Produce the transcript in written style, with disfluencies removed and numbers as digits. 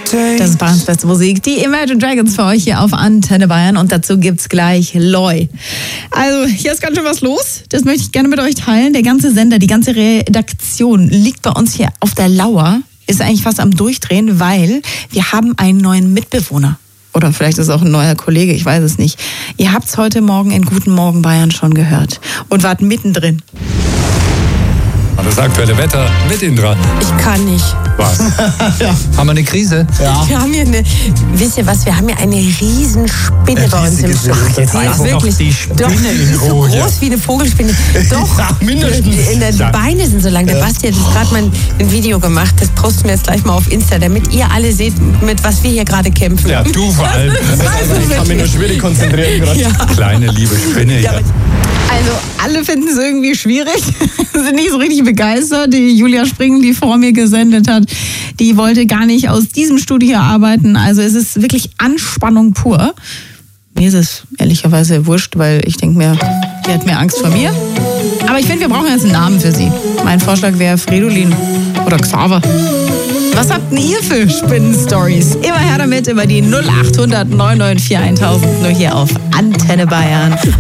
Das ist Bayerns beste Musik. Die Imagine Dragons für euch hier auf Antenne Bayern und dazu gibt's gleich Loi. Also hier ist ganz schön was los. Das möchte ich gerne mit euch teilen. Der ganze Sender, die ganze Redaktion liegt bei uns hier auf der Lauer. Ist eigentlich fast am Durchdrehen, weil wir haben einen neuen Mitbewohner. Oder vielleicht ist es auch ein neuer Kollege, ich weiß es nicht. Ihr habt's heute Morgen in Guten Morgen Bayern schon gehört und wart mittendrin. Das aktuelle Wetter mit Indra. Ich kann nicht. Was? Ja. Haben wir eine Krise? Ja. Wir haben hier wisst ihr was, wir haben hier eine riesen Spinne bei uns im Schloss. Sie ist wirklich, die Spinne doch, in so Ruhe. groß wie eine Vogelspinne. Doch, Ja, mindestens. Die Beine sind so lang. Der Basti hat jetzt gerade mal ein Video gemacht, das posten wir jetzt gleich mal auf Insta, damit ihr alle seht, mit was wir hier gerade kämpfen. Ja, du vor allem. Ich kann mich nur schwierig konzentrieren gerade. Ja. Kleine liebe Spinne. Ja. Also alle finden es irgendwie schwierig, sind nicht so richtig begeistert. Die Julia Springen, die vor mir gesendet hat, die wollte gar nicht aus diesem Studio arbeiten. Also es ist wirklich Anspannung pur. Mir ist es ehrlicherweise wurscht, weil ich denke mir, die hat mehr Angst vor mir. Aber ich finde, wir brauchen jetzt einen Namen für sie. Mein Vorschlag wäre Fridolin oder Xaver. Was habt denn ihr für Spinnen-Stories? Immer her damit über die 0800 994 1000, nur hier auf Antenne Bayern.